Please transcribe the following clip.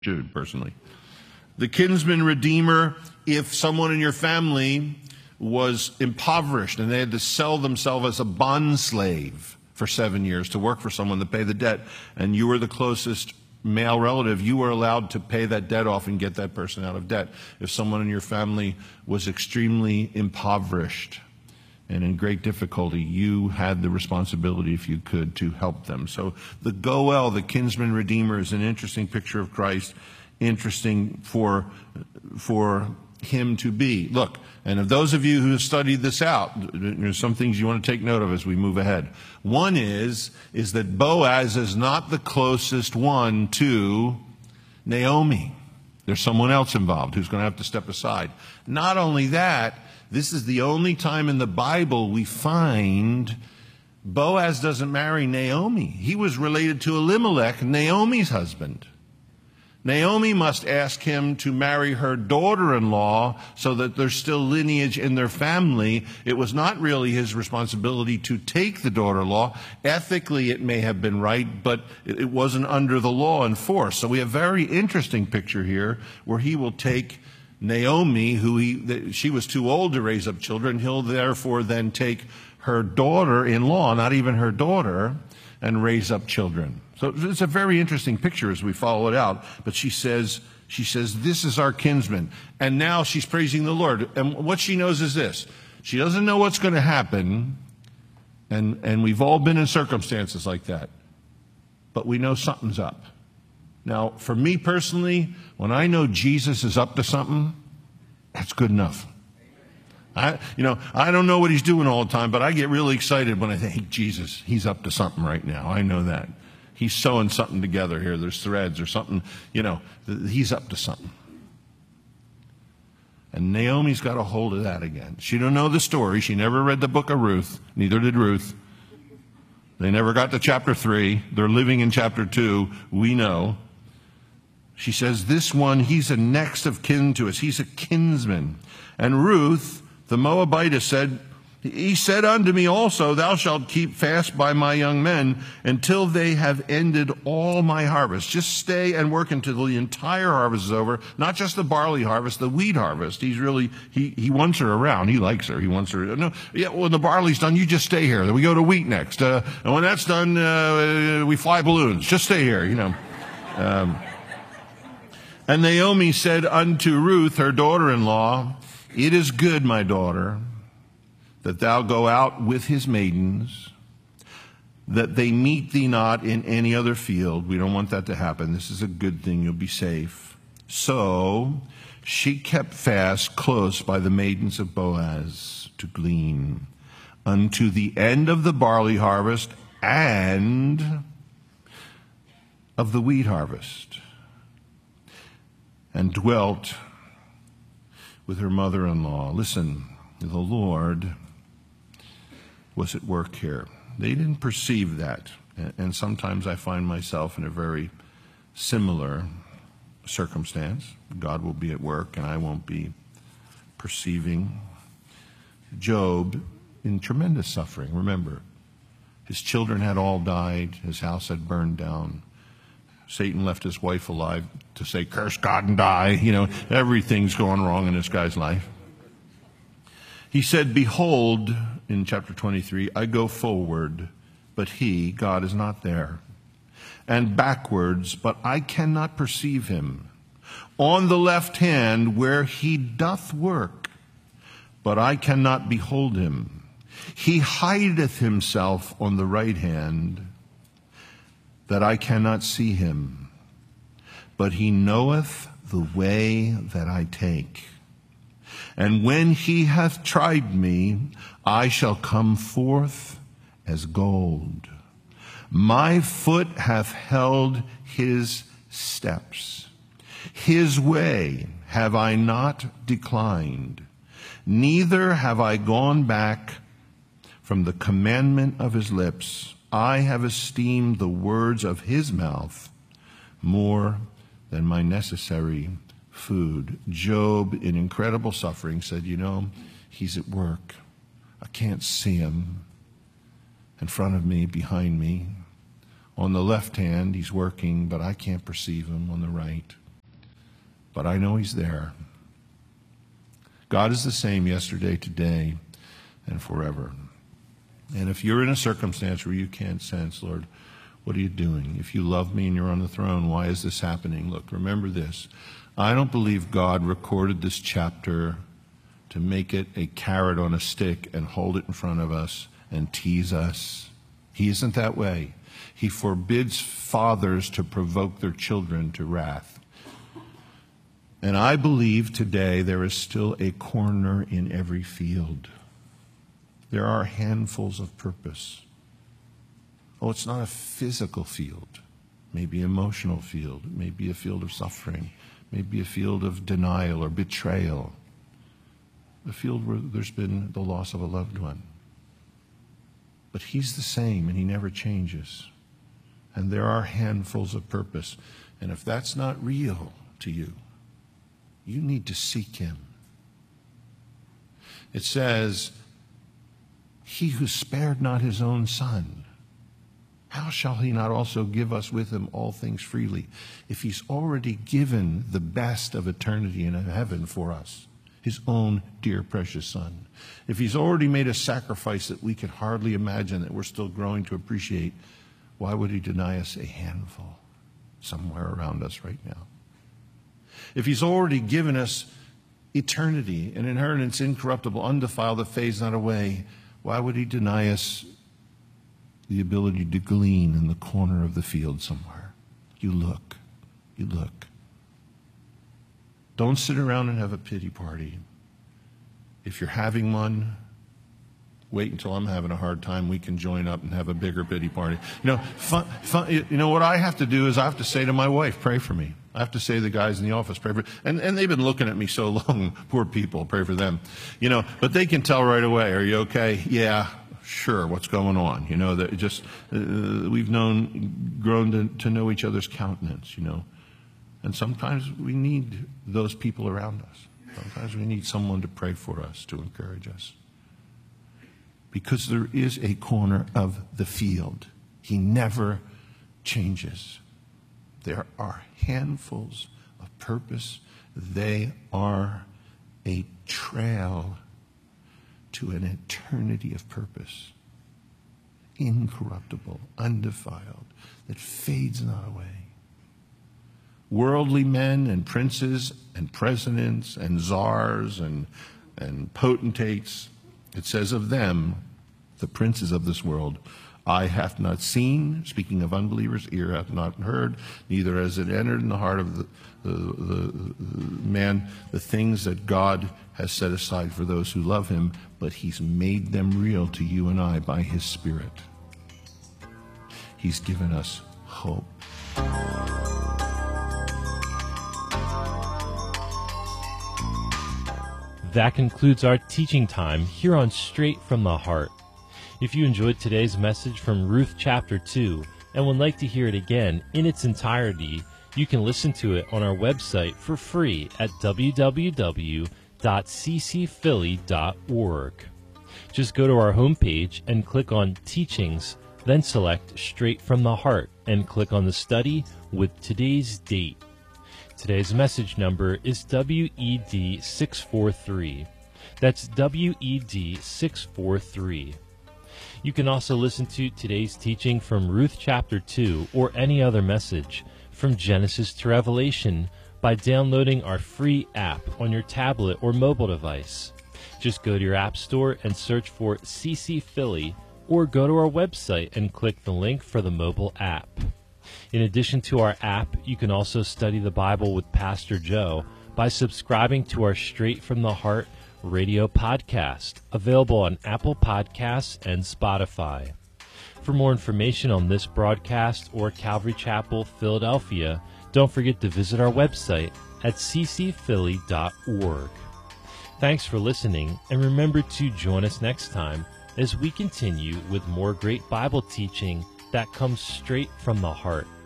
Jude, personally. The kinsman redeemer, if someone in your family was impoverished and they had to sell themselves as a bond slave for 7 years to work for someone to pay the debt, and you were the closest male relative, you were allowed to pay that debt off and get that person out of debt. If someone in your family was extremely impoverished and in great difficulty, you had the responsibility, if you could, to help them. So the Goel, the kinsman redeemer, is an interesting picture of Christ, interesting for him to be. Look, and of those of you who have studied this out, there's some things you want to take note of as we move ahead. One is that Boaz is not the closest one to Naomi. There's someone else involved who's going to have to step aside. Not only that, this is the only time in the Bible we find Boaz doesn't marry Naomi. He was related to Elimelech, Naomi's husband. Naomi must ask him to marry her daughter-in-law so that there's still lineage in their family. It was not really his responsibility to take the daughter-in-law. Ethically, it may have been right, but it wasn't under the law in force. So we have a very interesting picture here where he will take Naomi, she was too old to raise up children. He'll therefore then take her daughter-in-law, not even her daughter, and raise up children. So it's a very interesting picture as we follow it out. But she says, this is our kinsman. And now she's praising the Lord. And what she knows is this. She doesn't know what's going to happen. And we've all been in circumstances like that. But we know something's up. Now, for me personally, when I know Jesus is up to something, that's good enough. I don't know what he's doing all the time, but I get really excited when I think, hey, Jesus, he's up to something right now. I know that. He's sewing something together here. There's threads or something, he's up to something. And Naomi's got a hold of that again. She don't know the story. She never read the book of Ruth. Neither did Ruth. They never got to chapter 3. They're living in chapter 2. We know. She says, this one, he's a next of kin to us. He's a kinsman. And Ruth, the Moabitess, said, he said unto me also, thou shalt keep fast by my young men until they have ended all my harvest. Just stay and work until the entire harvest is over. Not just the barley harvest, the wheat harvest. He's really, he wants her around. He likes her. He wants her. No, yeah, when the barley's done, you just stay here. Then we go to wheat next. And when that's done, we fly balloons. Just stay here, And Naomi said unto Ruth, her daughter-in-law, it is good, my daughter, that thou go out with his maidens, that they meet thee not in any other field. We don't want that to happen. This is a good thing. You'll be safe. So she kept fast close by the maidens of Boaz to glean unto the end of the barley harvest and of the wheat harvest, and dwelt with her mother-in-law. Listen, the Lord was at work here. They didn't perceive that. And sometimes I find myself in a very similar circumstance. God will be at work and I won't be perceiving. Job in tremendous suffering. Remember, his children had all died. His house had burned down. Satan left his wife alive to say, curse God and die. Everything's going wrong in this guy's life. He said, behold, in chapter 23, I go forward, but he, God, is not there. And backwards, but I cannot perceive him. On the left hand, where he doth work, but I cannot behold him. He hideth himself on the right hand, that I cannot see him. But he knoweth the way that I take. And when he hath tried me, I shall come forth as gold. My foot hath held his steps. His way have I not declined, neither have I gone back from the commandment of his lips. I have esteemed the words of his mouth more than my necessary food. Job, in incredible suffering, said, he's at work. I can't see him. In front of me, behind me. On the left hand, he's working, but I can't perceive him on the right. but I know he's there. God is the same yesterday, today, and forever. And if you're in a circumstance where you can't sense, Lord, what are you doing? If you love me and you're on the throne, why is this happening? Look, remember this. I don't believe God recorded this chapter to make it a carrot on a stick and hold it in front of us and tease us. He isn't that way. He forbids fathers to provoke their children to wrath. And I believe today there is still a corner in every field. There are handfuls of purpose. Oh, it's not a physical field. Maybe an emotional field. It may be a field of suffering. Maybe a field of denial or betrayal. A field where there's been the loss of a loved one. But he's the same and he never changes. And there are handfuls of purpose. And if that's not real to you, you need to seek him. It says, he who spared not his own son, how shall he not also give us with him all things freely? If he's already given the best of eternity in heaven for us, his own dear precious son. If he's already made a sacrifice that we can hardly imagine, that we're still growing to appreciate, why would he deny us a handful somewhere around us right now? If he's already given us eternity, an inheritance incorruptible, undefiled, that fades not away, why would he deny us the ability to glean in the corner of the field somewhere? You look. You look. Don't sit around and have a pity party. If you're having one, wait until I'm having a hard time. We can join up and have a bigger pity party. You know, what I have to do is I have to say to my wife, pray for me. I have to say to the guys in the office, pray for me. And they've been looking at me so long, poor people, pray for them. You know, but they can tell right away, are you okay? Yeah, sure, what's going on? You know, that just we've grown to know each other's countenance, you know. And sometimes we need those people around us. Sometimes we need someone to pray for us, to encourage us. Because there is a corner of the field. He never changes. There are handfuls of purpose. They are a trail to an eternity of purpose. Incorruptible, undefiled, that fades not away. Worldly men and princes and presidents and czars and potentates, it says of them, the princes of this world, eye hath not seen, speaking of unbelievers, ear hath not heard, neither has it entered in the heart of the man the things that God has set aside for those who love him, but he's made them real to you and I by his Spirit. He's given us hope. That concludes our teaching time here on Straight from the Heart. If you enjoyed today's message from Ruth chapter 2 and would like to hear it again in its entirety, you can listen to it on our website for free at www.ccphilly.org. Just go to our homepage and click on Teachings, then select Straight from the Heart and click on the study with today's date. Today's message number is WED 643. That's WED 643. You can also listen to today's teaching from Ruth chapter 2 or any other message from Genesis to Revelation by downloading our free app on your tablet or mobile device. Just go to your app store and search for CC Philly, or go to our website and click the link for the mobile app. In addition to our app, you can also study the Bible with Pastor Joe by subscribing to our Straight from the Heart radio podcast, available on Apple Podcasts and Spotify. For more information on this broadcast or Calvary Chapel, Philadelphia, don't forget to visit our website at ccphilly.org. Thanks for listening, and remember to join us next time as we continue with more great Bible teaching that comes straight from the heart.